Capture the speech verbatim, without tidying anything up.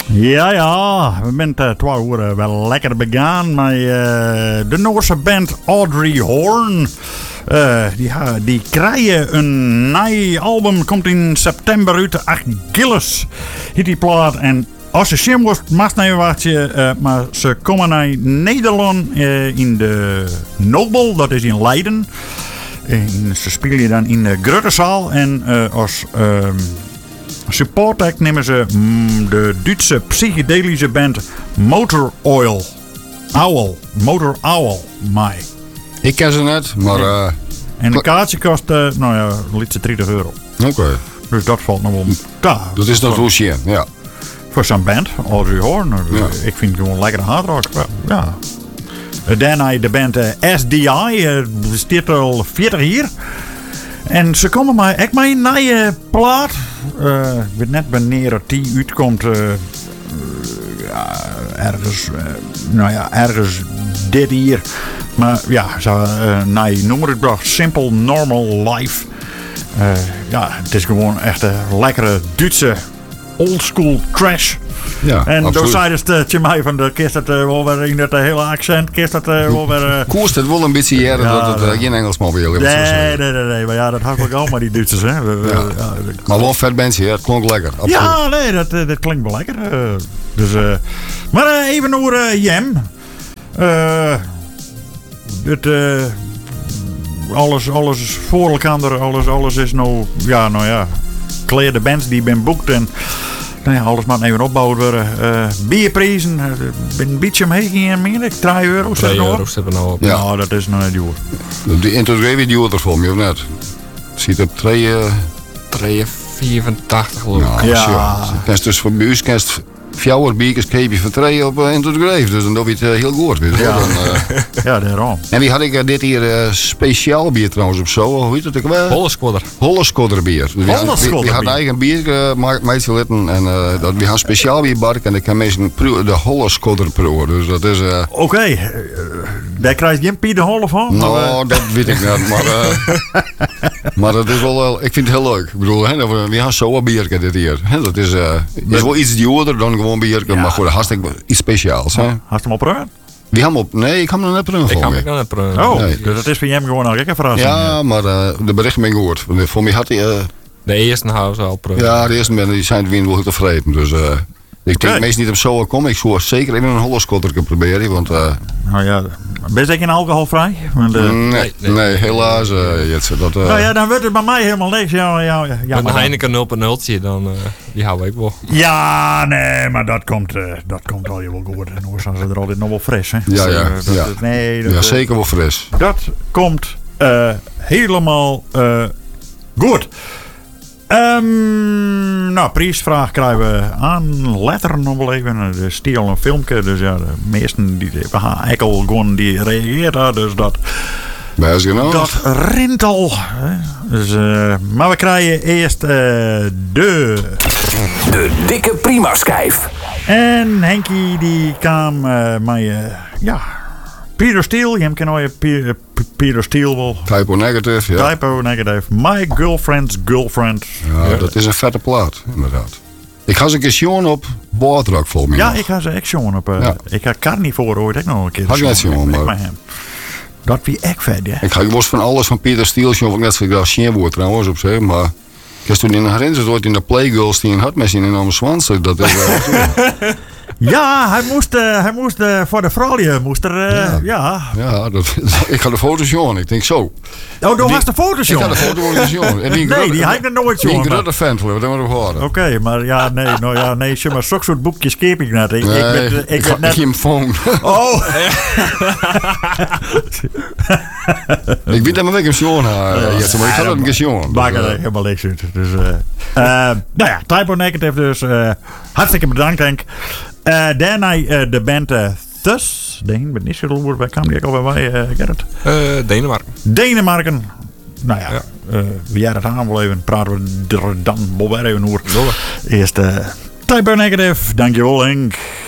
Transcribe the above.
Ja, ja, we zijn uh, twee uur wel lekker begaan met uh, de Noorse band Audrey Horn. Uh, die, uh, die krijgen een nieuw album, komt in september uit. Ach, Gillis heet die plaat. En als je zien wordt, mag je wachtje. Uh, maar ze komen naar Nederland uh, in de Nobel, dat is in Leiden. En ze spelen dan in de Gruttezaal. En uh, als... Uh, support act nemen ze mm, de Duitse psychedelische band Motor Oil. Owl. Motor Owl. Mai. Ik ken ze net, maar... Uh, en een kaartje kost, uh, nou ja, lietse dertig euro. Oké. Okay. Dus dat valt nog wel... Ja, dat is nog roosje, ja. Voor zo'n band, Audrey Horn. Ja. Ik vind het gewoon lekker hard rock. Ja. Daarna de band uh, S D I. Uh, bestaat al veertig jaar. En ze komen maar echt maar een nieuwe plaat. Uh, ik weet net wanneer die uitkomt. Uh, uh, ja, ergens, uh, nou ja, ergens dit hier. Maar ja, ze uh, nee, noem het bracht. Simple Normal Life. Uh, ja, het is gewoon echt een lekkere Duitse oldschool trash. Ja, en toen zei het uh, mij van de kist dat uh, wel weer in dat uh, hele accent, kist dat uh, wel weer... Uh, Koerst het wel een beetje jaren ja, dat het uh, geen Engelsman wil. Nee, nee, nee, nee, maar ja, dat had ik ook maar die Duitsers, hè. We, ja. Ja, maar wel vet bandje, ja, het klonk lekker. Absoluut. Ja, nee, dat, uh, dat klinkt wel lekker. Uh, dus, uh, maar uh, even over uh, Jem. Uh, het, uh, alles, alles voor elkaar, alles, alles is nou, ja, nou ja, kleer de bands die ben boekt en... Nou ja, alles moet even opbouwen worden. Uh, bierprijzen, uh, ben een beetje omheen gegaan, meen ik. drie euro drie euro's hebben we nou op. Ja, nou, dat is nog niet duur. De integratie duurt er voor me, of net? Ziet op twee... Uh... drie vierentachtig geloof ik. Nou, ja. Kent dus voor u kent vier biertjes kreeg je van twee op uh, integratie. Dus dan doe je het uh, heel goed. Weet je. Ja. Dan, uh... ja, daarom. En wie had ik uh, dit hier uh, speciaal bier trouwens op zo? Hoe heet het ook wel? Holleskodder. Holleskodder bier. Dus Holleskodder we hadden eigen bier uh, meisje litten en uh, dat we gaan speciaal bier barken en ik kan mensen de Holleskodder proeven. Dus dat is. Uh... Oké, okay. uh, daar krijg je geen Piet de Holle van? Nou, uh... dat weet ik niet, maar. Uh... maar dat is wel. Uh, ik vind het heel leuk. Ik bedoel, hè, we, we gaan zo een bier dit hier. Hè, dat is, uh, is wel iets duurder dan gewoon bier, ja. Maar goed, hartstikke iets speciaals. Hè? Had je hem op ruim? Wie hem op? Nee, ik heb hem nog net proeven. Ik heb hem nog net proeven. Oh, nee. Dus dat is voor hem gewoon al een verrassing. Ja, maar uh, de berichten ben ik gehoord. Voor mij had hij. Uh... De eerste houden ze al proeven. Ja, de eerste mensen die zijn weer wel tevreden. Dus uh, ik okay. denk meestal niet op zo komen. Ik zou zeker even een Holleskodder proberen. Want, uh... nou ja, ben je geen alcoholvrij? Want, uh... nee, nee, nee, nee, helaas. Uh, Jetse, dat, uh... Nou ja, dan wordt het bij mij helemaal niks. Ja, ja, ja, ja, met een Heineken nul punt nul, dan uh, die hou ik wel. Ja, nee, maar dat komt, uh, dat komt al je wel goed. En hoe zijn ze er altijd nog wel fris, hè? Ja, ja. Dat, ja. Dat, nee, dat, ja zeker wel fris. Dat komt uh, helemaal uh, goed. Um, nou, prijsvraag krijgen we aan. Letter nog wel even. De stiel een filmpje. Dus ja, de meesten die we gaan eigenlijk al gewoon die reageert. Dus dat. Genau. Dat rint al. Dus, uh, maar we krijgen eerst uh, de. De dikke prima schijf. En Henkie die kwam uh, met uh, ja. Peter Steele, je ken je Peter, Peter Steele wel. Typo Negative, ja. Typo Negative. My Girlfriend's Girlfriend. Ja, dat is een vette plaat, inderdaad. Ik ga ze een keer zien op Boardrock vol mij. Ja, nog. ik ga ze echt zien op. Uh, ja. Ik ga Carnivore ooit ook nog een keer. Had je net zien, maar. maar dat wie echt vet, ja. Ik ga gewoon van alles van Peter Steele zien, of ik net zo graag zien woord trouwens op zich, maar. Ik heb toen in de herinnering ooit in de Playgirls die een had met zijn enorme zwansen. Dat is wel. Ja, hij moest, uh, hij moest uh, voor de vrouwje moest er, uh, ja. Ja, ja dat, ik ga de foto's zien. Ik denk zo. Oh, dan was de foto's zien? Ik ga de foto's zien. Nee, grote, die had ik er nooit zien. Die grote fan van, dat hebben we gehoord. Oké, okay, maar ja, nee, nou ja, nee, zeg maar, zo'n soort boekjes keep ik net. Ik, nee, ik, ben, ik, ik ga net... geen phone. Oh! Ik weet dat mijn week zien, maar ik ga dat een keer zien. Maak er helemaal niks uit. Dus, uh, uh, nou ja, Typo Negative dus. Uh, hartstikke bedankt, Henk. Uh, daarna uh, de band uh, Thus. Deen, ben niet zo goed. Waar kwam die ook alweer bij, uh, Gerrit? Uh, Denemarken. Denemarken. Nou ja, ja. Uh, wie jij dat aan wil even, praten we er dan wel weer even over. Eerst uh, Typo Negative. Dankjewel, Henk.